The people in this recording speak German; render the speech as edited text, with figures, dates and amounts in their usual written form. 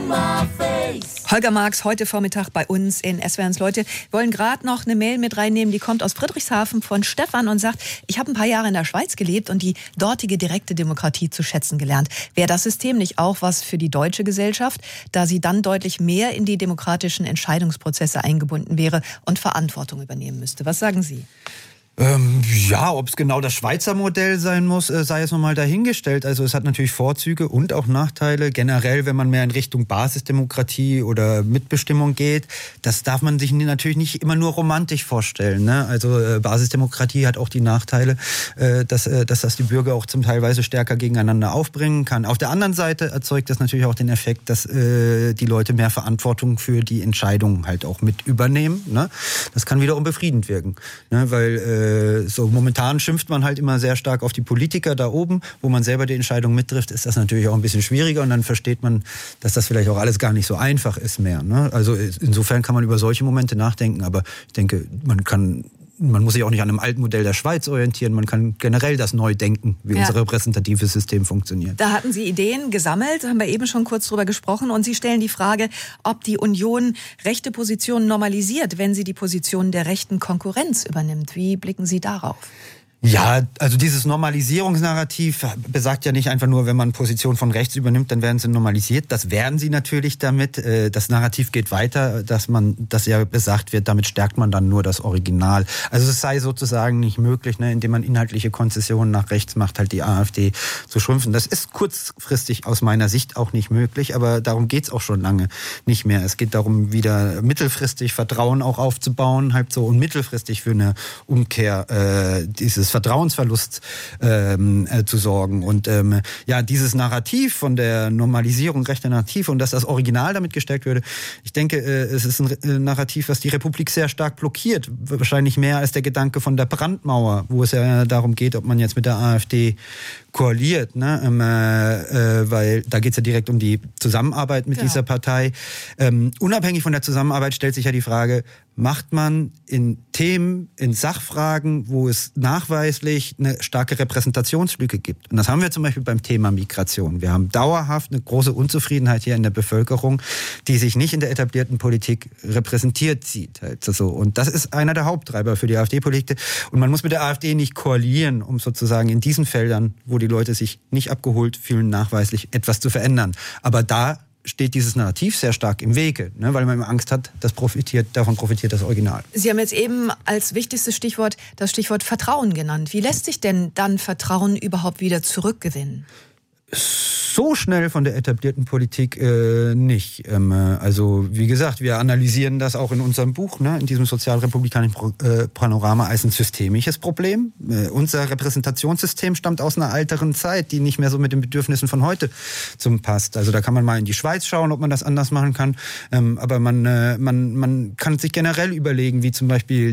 Holger Marx heute Vormittag bei uns in SWR1 Leute. Wir wollen gerade noch eine Mail mit reinnehmen, die kommt aus Friedrichshafen von Stefan und sagt, ich habe ein paar Jahre in der Schweiz gelebt und die dortige direkte Demokratie zu schätzen gelernt. Wäre das System nicht auch was für die deutsche Gesellschaft, da sie dann deutlich mehr in die demokratischen Entscheidungsprozesse eingebunden wäre und Verantwortung übernehmen müsste? Was sagen Sie? Ja, ob es genau das Schweizer Modell sein muss, sei es nochmal dahingestellt. Also es hat natürlich Vorzüge und auch Nachteile. Generell, wenn man mehr in Richtung Basisdemokratie oder Mitbestimmung geht, das darf man sich natürlich nicht immer nur romantisch vorstellen. Ne? Also Basisdemokratie hat auch die Nachteile, dass das die Bürger auch zum Teilweise stärker gegeneinander aufbringen kann. Auf der anderen Seite erzeugt das natürlich auch den Effekt, dass die Leute mehr Verantwortung für die Entscheidungen halt auch mit übernehmen. Ne? Das kann wiederum befriedend wirken, ne? Weil so momentan schimpft man halt immer sehr stark auf die Politiker da oben, wo man selber die Entscheidung mittrifft, ist das natürlich auch ein bisschen schwieriger und dann versteht man, dass das vielleicht auch alles gar nicht so einfach ist mehr. Ne? Also insofern kann man über solche Momente nachdenken, aber ich denke, man muss sich auch nicht an einem alten Modell der Schweiz orientieren, man kann generell das neu denken, wie unser repräsentatives System funktioniert. Da hatten Sie Ideen gesammelt, haben wir eben schon kurz drüber gesprochen und Sie stellen die Frage, ob die Union rechte Positionen normalisiert, wenn sie die Position der rechten Konkurrenz übernimmt. Wie blicken Sie darauf? Ja, also dieses Normalisierungsnarrativ besagt ja nicht einfach nur, wenn man Position von rechts übernimmt, dann werden sie normalisiert. Das werden sie natürlich damit. Das Narrativ geht weiter, dass ja besagt wird, damit stärkt man dann nur das Original. Also es sei sozusagen nicht möglich, ne, indem man inhaltliche Konzessionen nach rechts macht, halt die AfD zu schrumpfen. Das ist kurzfristig aus meiner Sicht auch nicht möglich, aber darum geht's auch schon lange nicht mehr. Es geht darum, wieder mittelfristig Vertrauen auch aufzubauen, halt so, und mittelfristig für eine Umkehr dieses Vertrauensverlust zu sorgen. Und dieses Narrativ von der Normalisierung rechter Narrativ und dass das Original damit gestärkt würde, ich denke, es ist ein Narrativ, was die Republik sehr stark blockiert. Wahrscheinlich mehr als der Gedanke von der Brandmauer, wo es ja darum geht, ob man jetzt mit der AfD koaliert, ne? Weil da geht es ja direkt um die Zusammenarbeit mit dieser Partei. Unabhängig von der Zusammenarbeit stellt sich ja die Frage, macht man in Themen, in Sachfragen, wo es nachweislich eine starke Repräsentationslücke gibt. Und das haben wir zum Beispiel beim Thema Migration. Wir haben dauerhaft eine große Unzufriedenheit hier in der Bevölkerung, die sich nicht in der etablierten Politik repräsentiert sieht. Also, und das ist einer der Haupttreiber für die AfD-Politik. Und man muss mit der AfD nicht koalieren, um sozusagen in diesen Feldern, wo die Leute sich nicht abgeholt fühlen, nachweislich etwas zu verändern. Aber da steht dieses Narrativ sehr stark im Wege, ne, weil man immer Angst hat, davon profitiert das Original. Sie haben jetzt eben als wichtigstes Stichwort das Stichwort Vertrauen genannt. Wie lässt sich denn dann Vertrauen überhaupt wieder zurückgewinnen? So schnell von der etablierten Politik nicht. Also wie gesagt, wir analysieren das auch in unserem Buch, ne, in diesem sozialrepublikanischen Panorama als ein systemisches Problem. Unser Repräsentationssystem stammt aus einer älteren Zeit, die nicht mehr so mit den Bedürfnissen von heute zum passt. Also da kann man mal in die Schweiz schauen, ob man das anders machen kann. Aber man kann sich generell überlegen, wie zum Beispiel